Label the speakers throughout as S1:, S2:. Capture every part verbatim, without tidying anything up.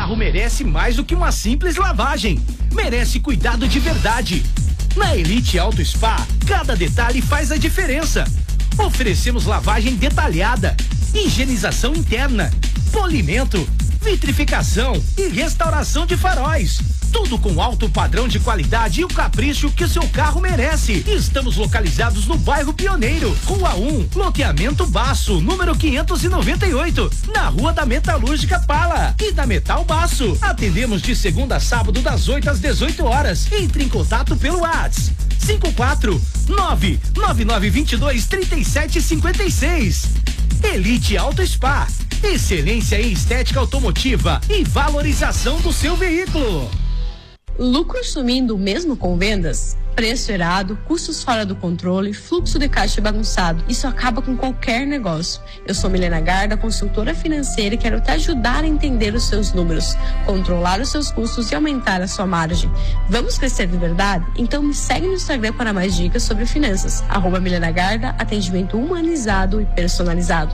S1: carro merece mais do que uma simples lavagem. Merece cuidado de verdade. Na Elite Auto Spa, cada detalhe faz a diferença. Oferecemos lavagem detalhada, higienização interna, polimento, vitrificação e restauração de faróis. Tudo com alto padrão de qualidade e o capricho que o seu carro merece. Estamos localizados no bairro Pioneiro, Rua um, loteamento Baço, número quinhentos e noventa e oito, na Rua da Metalúrgica Pala e da Metal Baço. Atendemos de segunda a sábado das oito às dezoito horas. Entre em contato pelo WhatsApp cinco quatro nove nove nove dois dois três sete cinco seis. Elite Auto Spa, excelência em estética automotiva e valorização do seu veículo.
S2: Lucro sumindo mesmo com vendas? Preço errado, custos fora do controle, fluxo de caixa bagunçado. Isso acaba com qualquer negócio. Eu sou Milena Garda, consultora financeira, e quero te ajudar a entender os seus números, controlar os seus custos e aumentar a sua margem. Vamos crescer de verdade? Então me segue no Instagram para mais dicas sobre finanças. Arroba Milena Garda, atendimento humanizado e personalizado.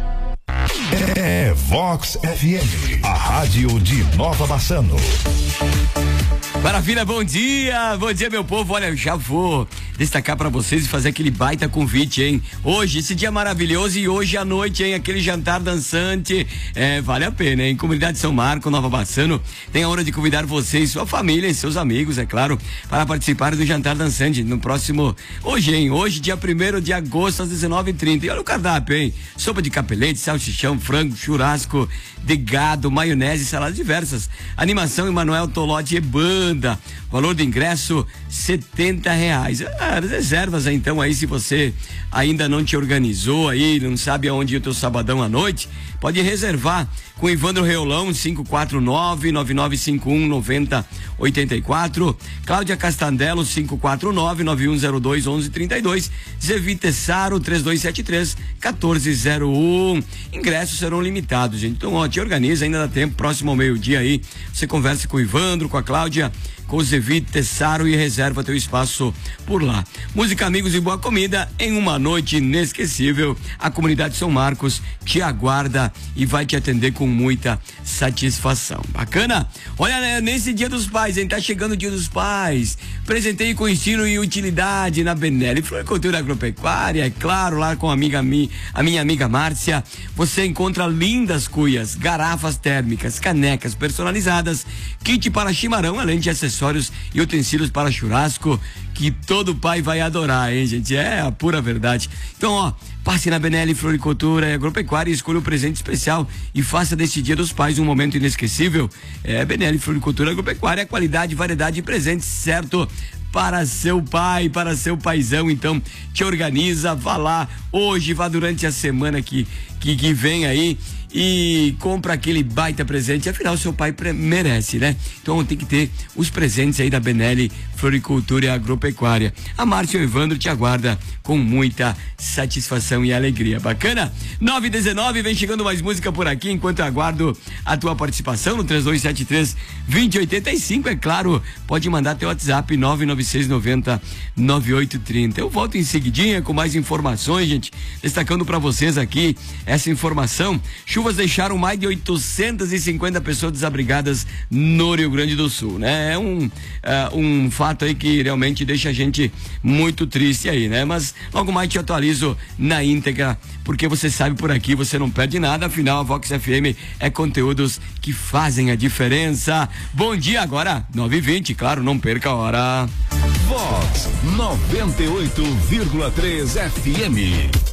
S3: É Vox F M, a rádio de Nova Bassano.
S4: Maravilha, bom dia, bom dia meu povo. Olha, eu já vou destacar pra vocês e fazer aquele baita convite, hein? Hoje, esse dia maravilhoso, e hoje à noite, hein? Aquele jantar dançante, é, vale a pena, hein? Comunidade São Marco, Nova Bassano, tem a hora de convidar vocês, sua família e seus amigos, é claro, para participar do jantar dançante no próximo, hoje, hein? Hoje, dia primeiro de agosto, às dezenove e trinta. E olha o cardápio, hein? Sopa de capelete, salsichão, frango, churrasco de gado, maionese e saladas diversas. Animação Emanuel Tolotti e banda. Valor do ingresso setenta reais. Ah, reservas então aí, se você ainda não te organizou aí, não sabe aonde ir o teu sabadão à noite, pode reservar com Ivandro Reolão, cinco quatro nove, nove nove cinco um, nove zero oito quatro, Cláudia Castandello, cinco quatro nove, nove um zero dois, onze trinta e dois, Zevi Tessaro, três dois sete três, um quatro zero um. Ingressos serão limitados, gente. Então, ó, te organiza, ainda dá tempo, próximo ao meio-dia aí, você conversa com o Ivandro, com a Cláudia, com o Zevi Tessaro e reserva teu espaço por lá. Música, amigos e boa comida em uma noite inesquecível. A comunidade São Marcos te aguarda e vai te atender com muita satisfação. Bacana? Olha, né, nesse Dia dos Pais, hein? Tá chegando o Dia dos Pais. Presentei com ensino e utilidade na Benelli Floricultura Agropecuária, é claro, lá com a amiga mi, a minha amiga Márcia. Você encontra lindas cuias, garrafas térmicas, canecas personalizadas, kit para chimarrão, além de acessórios e utensílios para churrasco, que todo pai vai adorar, hein, gente? É a pura verdade. Então, ó, passe na Benelli Floricultura e Agropecuária e escolha um presente especial e faça desse Dia dos Pais um momento inesquecível. É Benelli Floricultura e Agropecuária, qualidade, variedade de presentes, certo? Para seu pai, para seu paizão. Então, te organiza, vá lá hoje, vá durante a semana que, que, que vem aí e compra aquele baita presente, afinal seu pai merece, né? Então tem que ter os presentes aí da Benelli Floricultura e Agropecuária. A Márcia e o Evandro te aguarda com muita satisfação e alegria. Bacana? nove e dezenove, vem chegando mais música por aqui, enquanto eu aguardo a tua participação no três dois sete três, dois zero oito cinco, é claro, pode mandar teu WhatsApp nove nove seis nove zero nove oito três zero. Eu volto em seguidinha com mais informações, gente, destacando para vocês aqui essa informação. Chuvas deixaram mais de oitocentas e cinquenta pessoas desabrigadas no Rio Grande do Sul, né? É um, uh, um fato aí que realmente deixa a gente muito triste aí, né? Mas logo mais te atualizo na íntegra, porque você sabe, por aqui você não perde nada, afinal a Vox F M é conteúdos que fazem a diferença. Bom dia agora, nove e vinte, claro, não perca a hora.
S3: Vox noventa e oito vírgula três F M.